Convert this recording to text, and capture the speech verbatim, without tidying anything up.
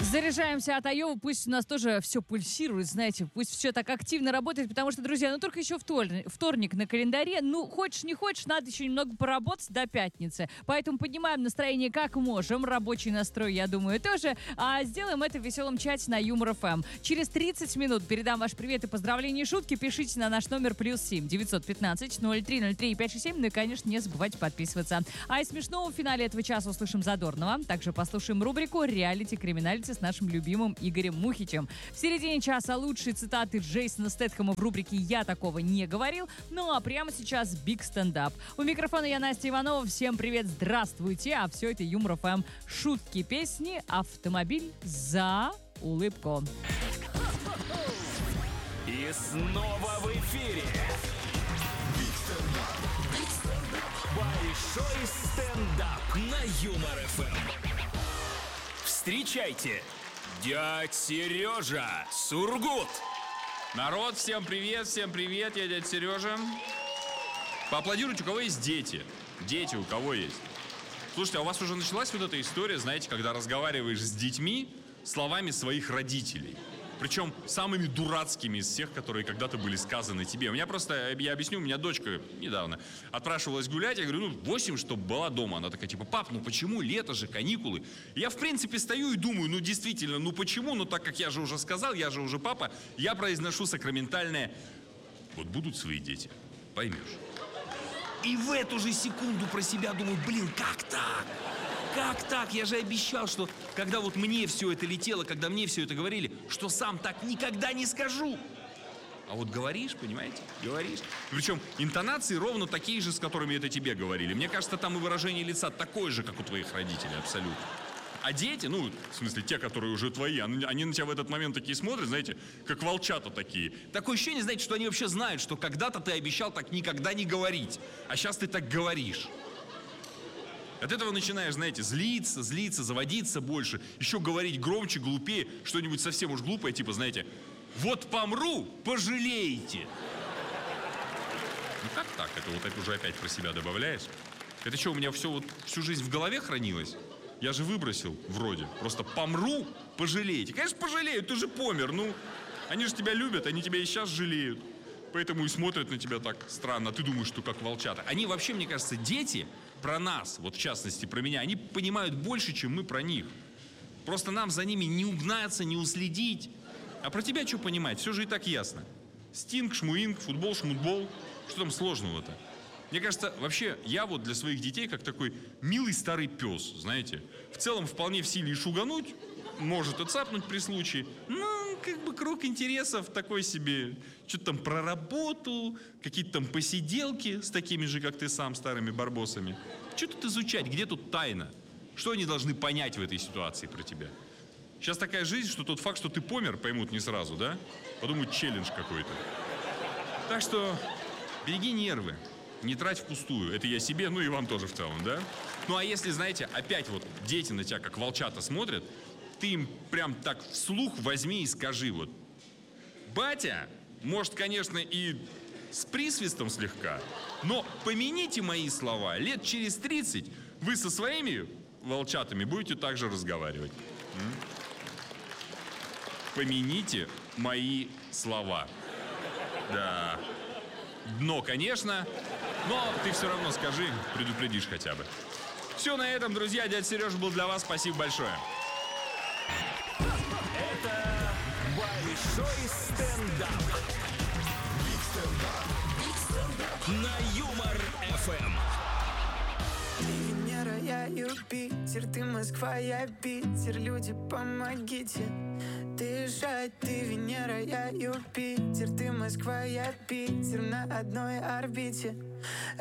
Заряжаемся от Айовы, пусть у нас тоже все пульсирует, знаете, пусть все так активно работает, потому что, друзья, ну только еще вторник, вторник на календаре, ну хочешь не хочешь, надо еще немного поработать до пятницы, поэтому поднимаем настроение как можем, рабочий настрой, я думаю, тоже, а сделаем это в веселом чате на Юмор эф эм. Через тридцать минут передам ваш привет и поздравления и шутки, пишите на наш номер плюс семь девятьсот пятнадцать ноль три ноль три пять шесть семь, ну и, конечно, не забывайте подписываться. А из смешного в финале этого часа услышим Задорнова, также послушаем рубрику «Реалити-криминалити» с нашим любимым Игорем Мухичем. В середине часа лучшие цитаты Джейсона Стэтхэма в рубрике «Я такого не говорил». Ну а прямо сейчас биг стендап. У микрофона я, Настя Иванова. Всем привет, здравствуйте. А все это Юмор эф эм. Шутки, песни, автомобиль за улыбку. И снова в эфире большой стендап на Юмор эф эм. Встречайте, дядь Сережа Сургут. Народ, всем привет, всем привет, я дядя Сережа. Поаплодируйте, у кого есть дети. Дети у кого есть. Слушайте, а у вас уже началась вот эта история, знаете, когда разговариваешь с детьми словами своих родителей. Причем самыми дурацкими из всех, которые когда-то были сказаны тебе. У меня просто, я объясню, у меня дочка недавно отпрашивалась гулять. Я говорю, ну, восемь, чтобы была дома. Она такая, типа, пап, ну почему? Лето же, каникулы. Я, в принципе, стою и думаю, ну, действительно, ну почему? Ну, так как я же уже сказал, я же уже папа, я произношу сакраментальное: вот будут свои дети, поймешь. И в эту же секунду про себя думаю, блин, как так? Как так? Я же обещал, что когда вот мне все это летело, когда мне все это говорили, что сам так никогда не скажу. А вот говоришь, понимаете? Говоришь. Причем интонации ровно такие же, с которыми это тебе говорили. Мне кажется, там и выражение лица такое же, как у твоих родителей, абсолютно. А дети, ну, в смысле, те, которые уже твои, они на тебя в этот момент такие смотрят, знаете, как волчата такие. Такое ощущение, знаете, что они вообще знают, что когда-то ты обещал так никогда не говорить, а сейчас ты так говоришь. От этого начинаешь, знаете, злиться, злиться, заводиться больше, еще говорить громче, глупее, что-нибудь совсем уж глупое, типа, знаете, вот помру, пожалеете. Ну как так? Это вот это уже опять про себя добавляешь? Это что, у меня все вот всю жизнь в голове хранилось? Я же выбросил, вроде. Просто помру, пожалеете. Конечно, пожалеют, ты же помер, ну. Они же тебя любят, они тебя и сейчас жалеют. Поэтому и смотрят на тебя так странно. Ты думаешь, что как волчата. Они вообще, мне кажется, дети про нас, вот в частности про меня, они понимают больше, чем мы про них. Просто нам за ними не угнаться, не уследить. А про тебя что понимать? Все же и так ясно. Стинг, шмуинг, футбол, шмутбол. Что там сложного-то? Мне кажется, вообще, я вот для своих детей как такой милый старый пес, знаете. В целом вполне в силе и шугануть, может и цапнуть при случае. Ну, как бы круг интересов такой себе. Что-то там про работу, какие-то там посиделки с такими же, как ты сам, старыми барбосами. Что тут изучать? Где тут тайна? Что они должны понять в этой ситуации про тебя? Сейчас такая жизнь, что тот факт, что ты помер, поймут не сразу, да? Подумают, челлендж какой-то. Так что береги нервы. Не трать впустую. Это я себе, ну и вам тоже в целом, да? Ну а если, знаете, опять вот дети на тебя как волчата смотрят, ты им прям так вслух возьми и скажи вот: батя, может, конечно, и с присвистом слегка, но помяните мои слова, лет через тридцать вы со своими волчатами будете так же разговаривать. М? Помяните мои слова. Да. Дно, конечно, но ты все равно скажи, предупредишь хотя бы. Все на этом, друзья. Дядя Сережа был для вас. Спасибо большое. Это большой стендап. Биг стендап. На Юмор эф эм. Ты Венера, я Юпитер, ты Москва, я Питер. Люди, помогите дышать. Ты Венера, я Юпитер, ты Москва, я Питер. На одной орбите.